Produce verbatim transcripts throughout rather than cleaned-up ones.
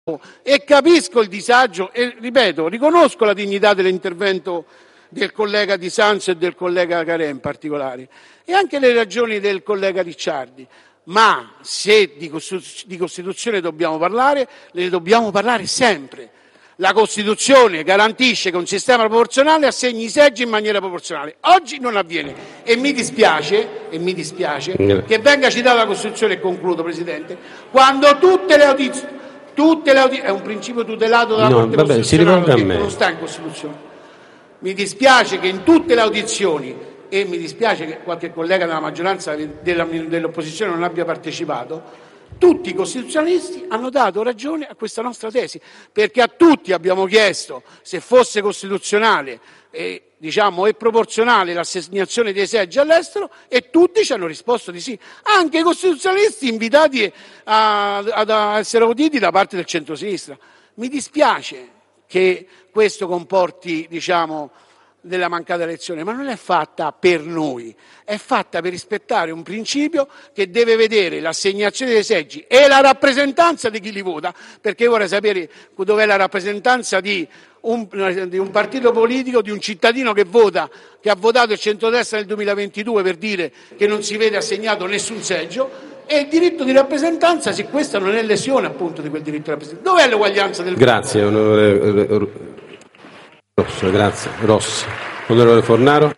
e capisco il disagio e, ripeto, riconosco la dignità dell'intervento del collega Di Sanzo e del collega Carè in particolare, e anche le ragioni del collega Ricciardi, ma se di Costituzione dobbiamo parlare, ne dobbiamo parlare sempre. La Costituzione garantisce che un sistema proporzionale assegni i seggi in maniera proporzionale. Oggi non avviene e mi dispiace, e mi dispiace che venga citata la Costituzione, e concludo, Presidente, quando tutte le audizioni, tutte le audizioni, è un principio tutelato dalla no, Corte vabbè, Costituzionale, si rivolga a me. non sta in Costituzione. Mi dispiace che in tutte le audizioni, e mi dispiace che qualche collega della maggioranza della, dell'opposizione non abbia partecipato, tutti i costituzionalisti hanno dato ragione a questa nostra tesi, perché a tutti abbiamo chiesto se fosse costituzionale e, diciamo, e proporzionale l'assegnazione dei seggi all'estero, e tutti ci hanno risposto di sì, anche i costituzionalisti invitati a, a essere auditi da parte del centrosinistra. Mi dispiace che questo comporti, diciamo, della mancata elezione, ma non è fatta per noi, è fatta per rispettare un principio che deve vedere l'assegnazione dei seggi e la rappresentanza di chi li vota, perché io vorrei sapere dov'è la rappresentanza di un, di un partito politico, di un cittadino che vota, che ha votato il centrodestra nel duemilaventidue per dire che non si vede assegnato nessun seggio, e il diritto di rappresentanza, se questa non è lesione appunto di quel diritto di rappresentanza. Dov'è l'uguaglianza del Grazie, onorevole Rosso, grazie. Rossi. Onorevole Fornaro.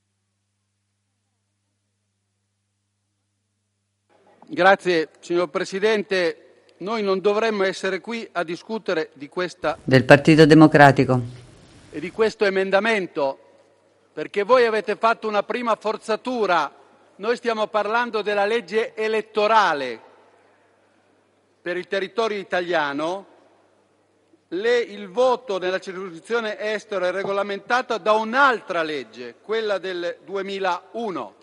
Grazie, signor Presidente. Noi non dovremmo essere qui a discutere di questa del Partito Democratico e di questo emendamento, perché voi avete fatto una prima forzatura. Noi stiamo parlando della legge elettorale per il territorio italiano. Le, il voto nella circoscrizione estero è regolamentato da un'altra legge, quella del duemilauno.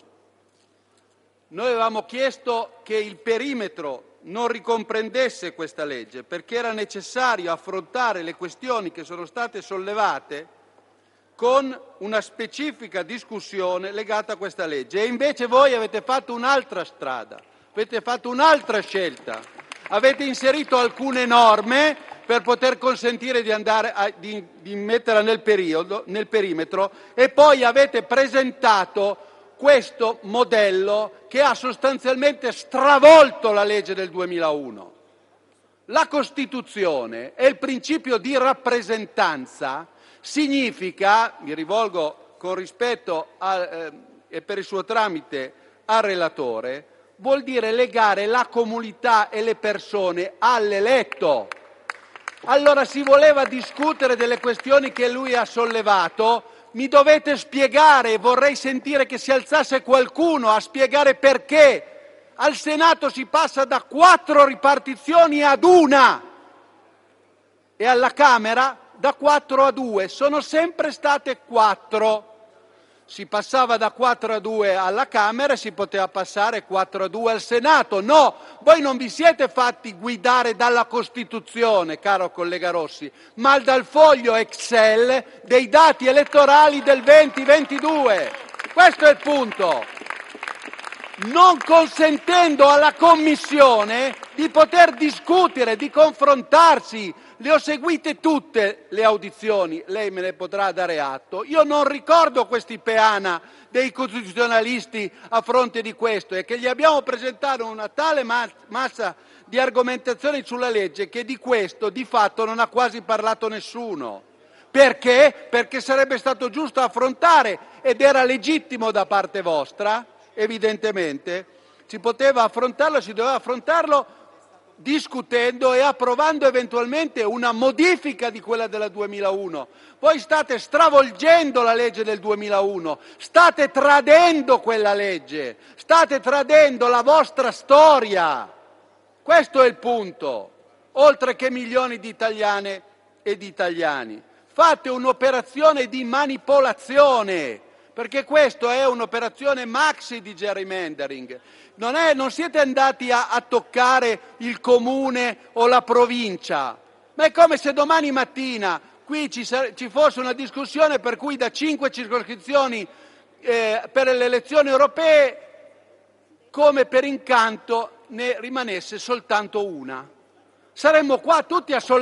Noi avevamo chiesto che il perimetro non ricomprendesse questa legge, perché era necessario affrontare le questioni che sono state sollevate con una specifica discussione legata a questa legge. E invece voi avete fatto un'altra strada, avete fatto un'altra scelta. Avete inserito alcune norme per poter consentire di, andare a, di, di metterla nel, periodo, nel perimetro, e poi avete presentato questo modello che ha sostanzialmente stravolto la legge del duemilauno. La Costituzione e il principio di rappresentanza significa, mi rivolgo con rispetto a, eh, e per il suo tramite al relatore, vuol dire legare la comunità e le persone all'eletto. Allora si voleva discutere delle questioni che lui ha sollevato, mi dovete spiegare, vorrei sentire che si alzasse qualcuno a spiegare perché al Senato si passa da quattro ripartizioni ad una e alla Camera da quattro a due, sono sempre state quattro. Si passava da quattro a due alla Camera e si poteva passare quattro a due al Senato. No, voi non vi siete fatti guidare dalla Costituzione, caro collega Rossi, ma dal foglio Excel dei dati elettorali del venti ventidue. Questo è il punto. Non consentendo alla Commissione di poter discutere, di confrontarsi. Le ho seguite tutte le audizioni, lei me ne potrà dare atto. Io non ricordo questi peana dei costituzionalisti a fronte di questo, e che gli abbiamo presentato una tale massa di argomentazioni sulla legge che di questo di fatto non ha quasi parlato nessuno. Perché? Perché sarebbe stato giusto affrontare, ed era legittimo da parte vostra, evidentemente, si poteva affrontarlo, si doveva affrontarlo discutendo e approvando eventualmente una modifica di quella del duemilauno. Voi state stravolgendo la legge del duemilauno, state tradendo quella legge, state tradendo la vostra storia. Questo è il punto, oltre che milioni di italiane e di italiani. Fate un'operazione di manipolazione, perché questo è un'operazione maxi di gerrymandering. Non, è, non siete andati a, a toccare il comune o la provincia, ma è come se domani mattina qui ci, ci fosse una discussione per cui da cinque circoscrizioni eh, per le elezioni europee, come per incanto, ne rimanesse soltanto una. Saremmo qua tutti a sollevare